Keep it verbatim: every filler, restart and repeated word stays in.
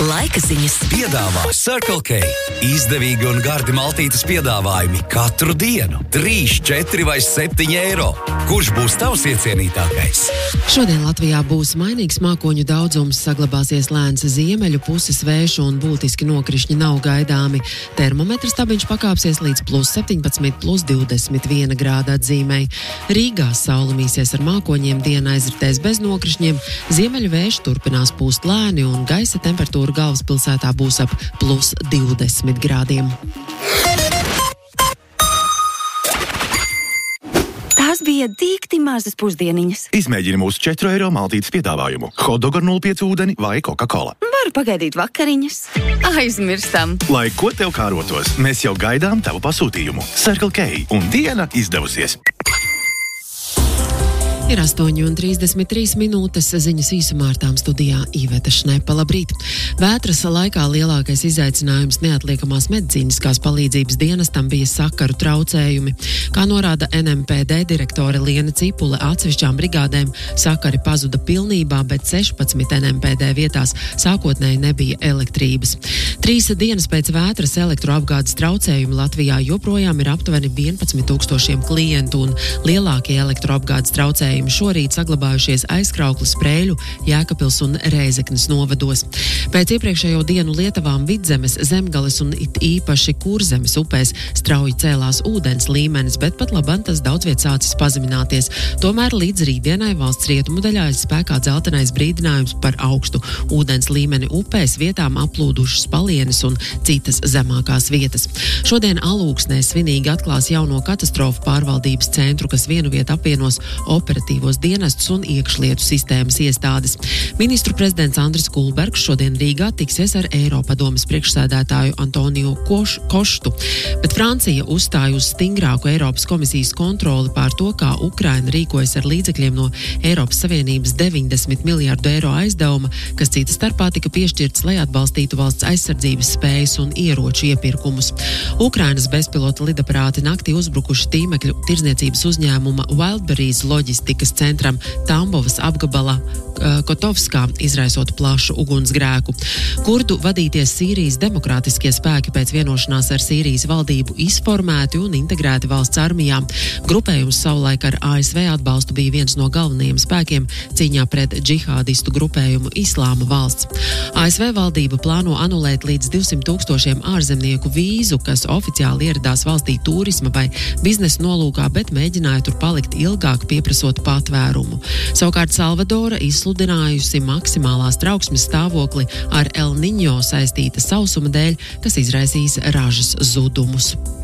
Laika ziņas piedāvā Circle K. Izdevīgi un gardi maltītes piedāvājumi katru dienu. trīs, četri vai septiņi eiro. Kurš būs tavs iecienītākais? Šodien Latvijā būs mainīgs mākoņu daudzums, saglabāsies lēns ziemeļu puses vējš un būtiski nokrišņi nav gaidāmi. Termometrs stabiņš pakāpsies līdz plus septiņpadsmit, plus divdesmit viena grāda atzīmei. Rīgā saule mīsies ar mākoņiem, diena aizritēs bez nokrišņiem, ziemeļu vējš turpinās pūst lēni un gaisa temperatūra galvaspilsētā būs ap plus divdesmit grādiem. Tās bija dīkti mazas pusdieniņas. Izmēģini mūsu četru eiro maltītes piedāvājumu. Hotdog ar nulle pieci ūdeni vai Coca-Cola. Varu pagaidīt vakariņas. Aizmirstam. Lai ko tev kārotos, mēs jau gaidām tavu pasūtījumu. Circle K un diena izdevusies. Ir astoņi un trīsdesmit trīs minūtes, ziņas īsumā ar tām studijā Iveta Šnepa. Labrīt! Vētras laikā lielākais izaicinājums neatliekamās medicīniskās palīdzības dienestam bija sakaru traucējumi. Kā norāda N M P D direktore Liena Cipule, atsevišķām brigādēm sakari pazuda pilnībā, bet sešpadsmit N M P D vietās sākotnēji nebija elektrības. Trīs dienas pēc vētras elektroapgādes traucējumi Latvijā joprojām ir aptuveni vienpadsmit tūkstošiem klientu, un lielākie elektroapgādes traucējumi šorīt saglabājušies Aizkraukles, Sprēļu, Jēkabpils un Rēzeknes novados. Pēc iepriekšējo dienu Lietavām Vidzemes, Zemgales un it īpaši Kurzemes upēs strauji cēlās ūdens līmenis, bet pat labam tas daudz viet sācis pazemināties. Tomēr līdz rītdienai valsts rietumu daļā ir spēkā dzeltenais brīdinājums par augstu ūdens līmeni upēs, vietām aplūdušas palienes un citas zemākās vietas. Šodien Alūksnē svinīgi atklās jauno katastrofu pārvaldības centru, kas vienu vietu apvienos operatīvos dienestus un iekšlietu sistēmas iestādes. Ministru prezidents Andris Kulbergs šodien Rīgā tiksies ar Eiropadomes priekšsēdētāju Antoniju Koš, Koštu, bet Francija uzstāja uz stingrāku Eiropas komisijas kontroli pār to, kā Ukraina rīkojas ar līdzekļiem no Eiropas Savienības deviņdesmit miljardu eiro aizdevuma, kas cita starpā tika piešķirts, lai atbalstītu valsts aizsardzības spējas un ieroču iepirkumus. Ukrainas bezpilota lidaparāti naktī uzbrukuši tīmekļu tirdzniecības uzņēmuma Wildberries loģistikas centram Tambovas apgabalā Kotovskā, izraisot plašu ugunsgrēku. Kurdu vadīties Sīrijas demokrātiskie spēki pēc vienošanās ar Sīrijas valdību izformēti un integrēti valsts armijā. Grupējums savulaik ar A S V atbalstu bija viens no galvenajiem spēkiem cīņā pret džihādistu grupējumu Islāma valsts. A S V valdība plāno anulēt līdz divsimt tūkstošiem ārzemnieku vīzu, kas oficiāli ieradās valstī turisma vai biznesa nolūkā, bet mēģināja tur palikt ilgāk, pieprasot patvērumu. Savukārt Salvadora izsludinājusi maksimālās trauksmes stāvokli ar El Niño saistīta sausuma dēļ, kas izraisīs ražas zudumus.